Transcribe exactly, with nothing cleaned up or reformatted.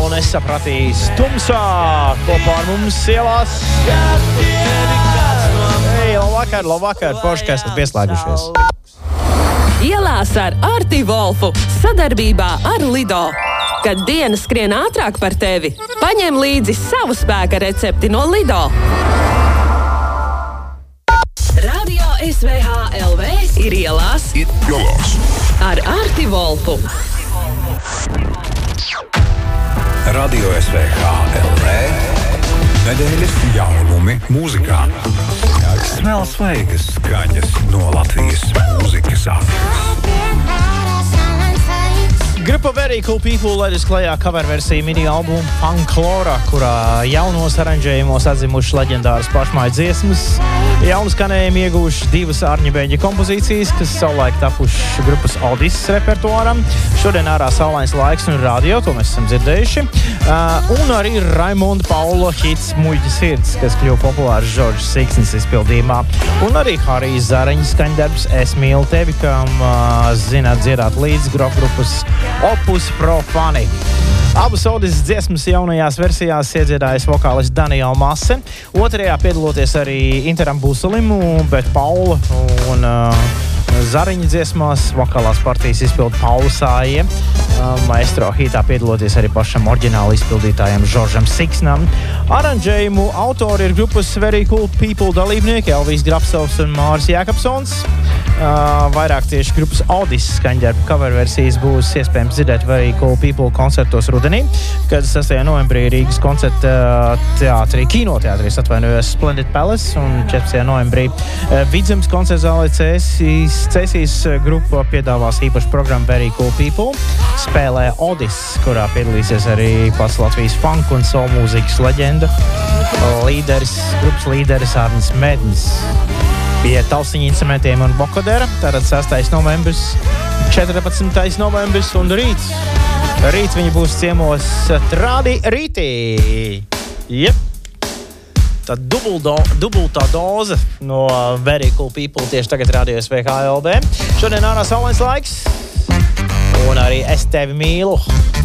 to nesapratīs. Tumsā kopā ar mums ielās. Ei, labvakar, labvakar, forši, ka esat pieslēgušies. Ielās ar Arti Volfu sadarbībā ar Lido. Kad diena skrien ātrāk par tevi, paņem līdzi savu spēka recepti no Lido. Radio S V H L V ir ielās, ir ielās. Ar Arti Volfu. Radio S V H L V nedēļas jaunumi mūzikā. Vēl sveikas skaņas no Latvijas mūzikas apgādes. Grupa Very Cool People laidus klajā cover versiju mini albumu Panklora, kurā jaunos aranžējumos atzimuši leģendāras pašmāju dziesmas. Jaunu skanējumu ieguvuši divas Ārņa Beņģa kompozīcijas, kas savulaik tapuši grupas Odis repertuāram. Šodien ārā saulains laiks un radio, to mēs esam dzirdējuši. Uh, un arī Raimonda Paulo hits Muļķa sirds, kas kļuva populārs Žoržas Siksnis izpildījumā. Un arī Harijs Zariņas skaņdarbs Es mīlu tevi, kam uh, zināt dziedāt līdz grupas Opus Profani. Abas Odis dziesmas jaunajās versijās iedziedājas vokālists Daniela Mase. Otrajā piedaloties arī Interam Busulim, bet Paula un uh, Zariņa dziesmās vokālās partijas izpilda Paula Sājie. Uh, maestro hitā piedaloties arī pašam oriģināli izpildītājam Žoržam Siksnam. Aranžējumu autori ir grupas Very Cool People dalībnieki Elvijs Grabsovs un Māris Jākapsons. Uh, vairāk tieši grupas Odis skaņdarbu cover versijas būs iespējams dzirdēt Very Cool People koncertos rudenī, kad sastajā novembrī Rīgas koncerta teātrī, kinoteātrī atvainojos Splendid Palace un četrpadsmitajā novembrī uh, Vidzemes koncertzālē Cēsīs, Cēsīs grupa piedāvās īpašu programmu Very Cool People. Spēlē Odis, kurā piedalīsies arī pats Latvijas funk un soul mūzikas leģenda, līderis, grupas līderis Arnis Mednis. Pie taustiņa instrumentiem un bokodera, tātad sastais novembris, četrpadsmitais novembris un rīts. Rīts viņi būs ciemos Trādi Rītī. Jep. Tad dubuldo, dubultā doze no Very Cool People tieši tagad Radio S V H L V. Šodien ārā saulains laiks un arī Es tevi mīlu.